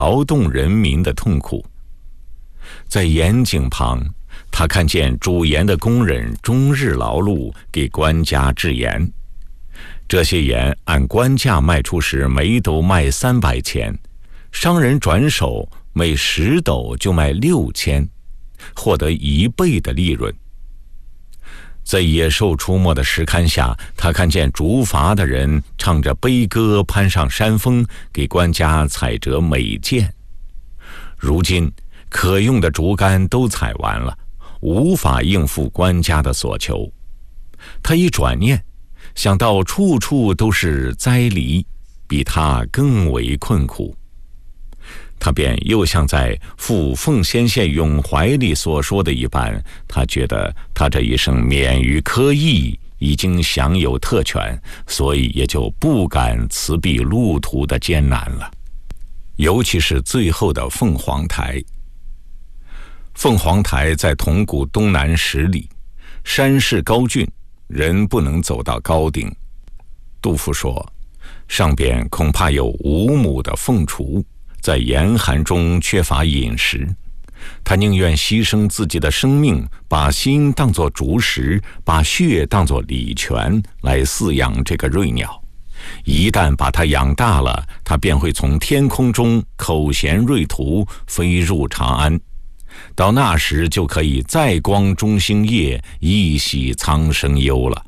劳动人民的痛苦。在盐井旁，他看见煮盐的工人终日劳碌，给官家制盐。这些盐按官价卖出时，每斗卖300钱，商人转手每10斗就卖6000，获得1倍的利润。在野兽出没的石龛下，他看见竹筏的人唱着悲歌攀上山峰，给官家采折美剑。如今可用的竹竿都采完了，无法应付官家的所求。他一转念，想到处处都是灾黎，比他更为困苦。他便又像在赴奉先县咏怀里所说的一般，他觉得他这一生免于科役，已经享有特权，所以也就不敢辞避路途的艰难了。尤其是最后的凤凰台。凤凰台在铜鼓东南10里，山势高峻，人不能走到高顶。杜甫说，上边恐怕有5亩的凤雏，在严寒中缺乏饮食，他宁愿牺牲自己的生命，把心当作竹石，把血当作礼泉，来饲养这个瑞鸟。一旦把它养大了，它便会从天空中口衔瑞图，飞入长安。到那时就可以再光中兴业，一洗苍生忧了。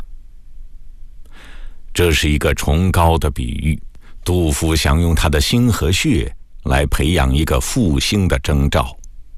这是一个崇高的比喻，杜甫想用他的心和血来培养一个复兴的征兆。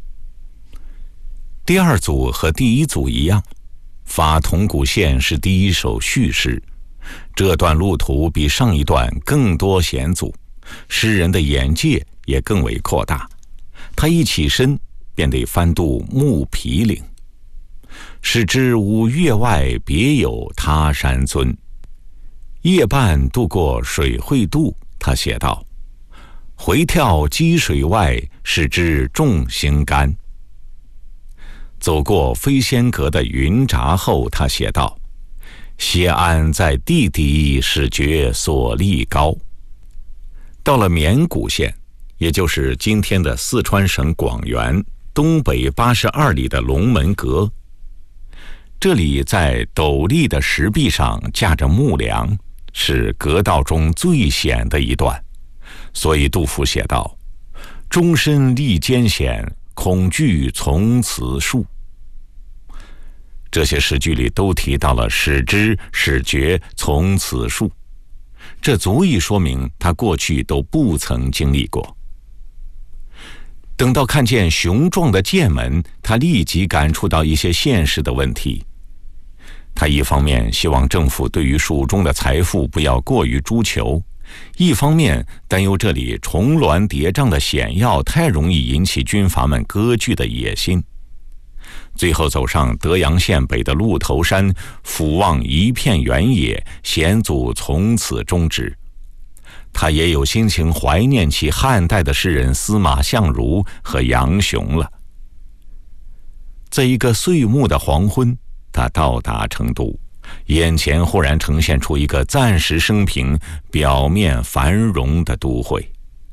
第2组和第1组一样，发铜鼓县是第一首叙事，这段路途比上一段更多险阻，诗人的眼界也更为扩大。他一起身便得翻渡木皮岭，使之5岳外别有他山村。夜半渡过水会渡，他写道，回跳积水外，使之众星干。走过飞仙阁的云闸后，他写道，歇安在地底，使觉所立高。到了绵谷县，也就是今天的四川省广元东北82里的龙门阁，这里在陡立的石壁上架着木梁，是阁道中最险的一段，所以杜甫写道，终身历艰险，恐惧从此数。这些诗句里都提到了使之、使觉、从此数，这足以说明他过去都不曾经历过。等到看见雄壮的剑门，他立即感触到一些现实的问题。他一方面希望政府对于蜀中的财富不要过于诛求，一方面担忧这里重峦叠嶂的险要太容易引起军阀们割据的野心。最后走上德阳县北的鹿头山，俯望一片原野，险阻从此终止。他也有心情怀念起汉代的诗人司马相如和杨雄了。在一个岁暮的黄昏，他到达成都，眼前忽然呈现出一个暂时升平、表面繁荣的都会。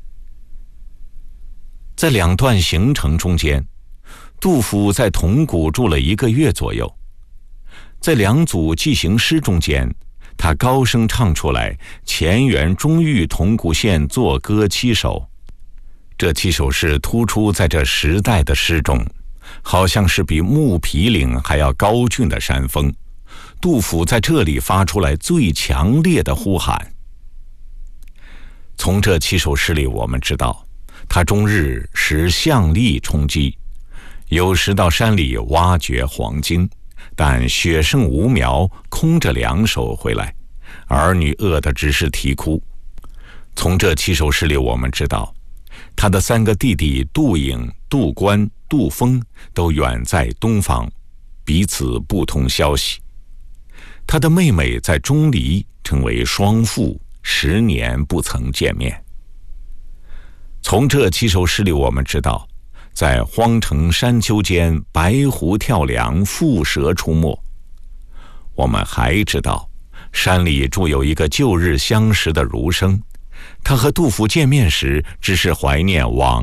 在2段行程中间，杜甫在铜鼓住了1个月左右。在2组记行诗中间，他高声唱出来前元中豫铜鼓县作歌7首。这7首诗突出在这时代的诗中，好像是比木皮岭还要高峻的山峰。杜甫在这里发出来最强烈的呼喊。从这7首诗里我们知道，他终日使象力充饥，有时到山里挖掘黄金，但雪剩无苗，空着2手回来，儿女饿得只是啼哭。从这7首诗里我们知道，他的3个弟弟杜颖、杜观、杜峰都远在东方，彼此不通消息。他的妹妹在钟离成为双父，10年不曾见面。从这7首诗里我们知道，在荒城山丘间，白狐跳梁，蝮蛇出没。我们还知道，山里住有一个旧日相识的儒生， 他和杜甫见面时，只是怀念往